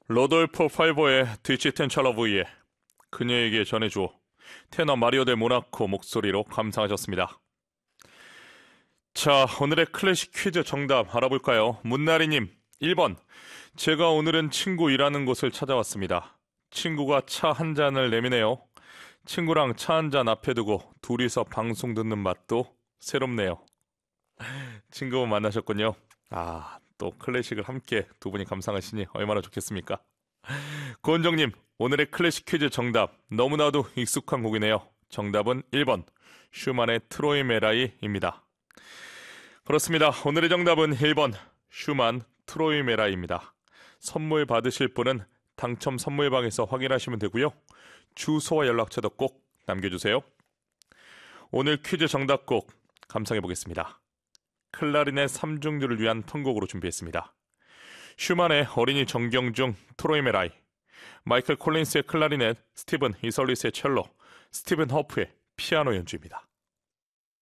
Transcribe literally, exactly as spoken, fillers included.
로돌포 팔보의 뒤치텐 찰러 V에 그녀에게 전해주오. 테너 마리오 델 모나코 목소리로 감상하셨습니다. 자, 오늘의 클래식 퀴즈 정답 알아볼까요? 문나리님, 일 번. 제가 오늘은 친구 일하는 곳을 찾아왔습니다. 친구가 차 한 잔을 내미네요. 친구랑 차 한 잔 앞에 두고 둘이서 방송 듣는 맛도 새롭네요. 친구분 만나셨군요. 아, 또 클래식을 함께 두 분이 감상하시니 얼마나 좋겠습니까? 고은정님, 오늘의 클래식 퀴즈 정답 너무나도 익숙한 곡이네요. 정답은 일 번 슈만의 트로이 메라이입니다. 그렇습니다. 오늘의 정답은 일 번 슈만 트로이 메라이입니다. 선물 받으실 분은 당첨 선물방에서 확인하시면 되고요. 주소와 연락처도 꼭 남겨주세요. 오늘 퀴즈 정답곡 감상해 보겠습니다. 클라리넷 삼중주를 위한 편곡으로 준비했습니다. 슈만의 어린이 정경중 트로이 메라이, 마이클 콜린스의 클라리넷, 스티븐 이설리스의 첼로, 스티븐 허프의 피아노 연주입니다.